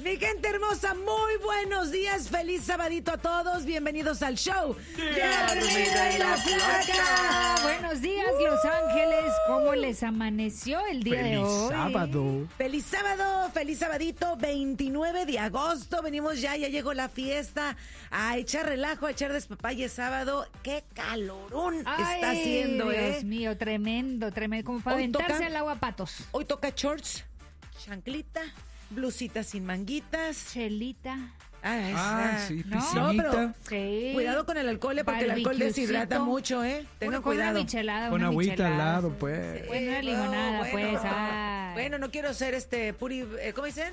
Mi gente hermosa, muy buenos días, feliz sabadito a todos, bienvenidos al show de Armida y la Flaca. Buenos días, Los Ángeles, ¿cómo les amaneció el día de hoy? Feliz sábado, feliz sabadito, 29 de agosto, venimos ya llegó la fiesta, a echar relajo, a echar despapalle sábado, qué calorón está haciendo, Dios mío, tremendo, como para aventarse al agua a patos. Hoy toca shorts, chanclita, blusita sin manguitas. Chelita. Sí, piscinita. No, pero sí. Cuidado con el alcohol, porque el alcohol deshidrata mucho, Tengan cuidado. Con agüita al lado, pues. Sí, una limonada, pues. Bueno, no quiero ser puri, ¿cómo dicen?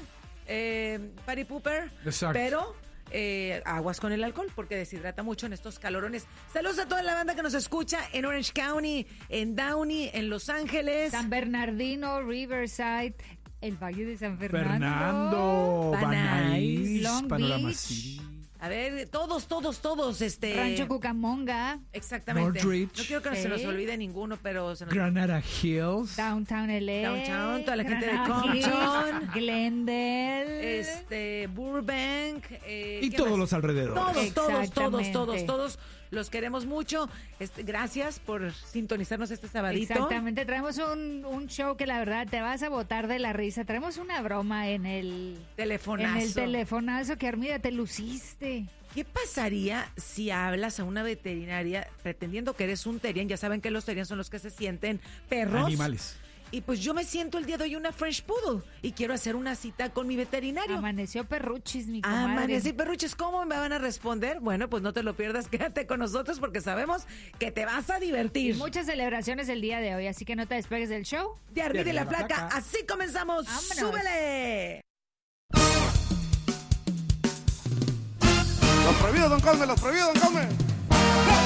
Party pooper, pero aguas con el alcohol porque deshidrata mucho en estos calorones. Saludos a toda la banda que nos escucha en Orange County, en Downey, en Los Ángeles, San Bernardino, Riverside, el Valle de San Fernando, Banais, Long Panorama Beach. City. A ver, todos. Rancho Cucamonga. Exactamente. Northridge. No quiero que se nos olvide ninguno, pero se nos... Granada Hills. Downtown LA. Downtown, toda la gente de Granada Compton. Hills, Glendale. Burbank. Y todos los alrededores. Todos. Los queremos mucho. Gracias por sintonizarnos este sabadito. Exactamente. Traemos un show que la verdad te vas a botar de la risa. Traemos una broma en el telefonazo que, Armida, te luciste. ¿Qué pasaría si hablas a una veterinaria pretendiendo que eres un terrier? Ya saben que los terriers son los que se sienten perros. Animales. Y pues yo me siento el día de hoy una French Poodle y quiero hacer una cita con mi veterinario. Amaneció perruchis, mi comadre. Amanecí perruchis, ¿cómo me van a responder? Bueno, pues no te lo pierdas, quédate con nosotros porque sabemos que te vas a divertir. Y muchas celebraciones el día de hoy, así que no te despegues del show. De Armida y la Flaca, así comenzamos. ¡Vámonos! ¡Súbele! Los prohibidos, don Calme, los prohibidos, don Calme.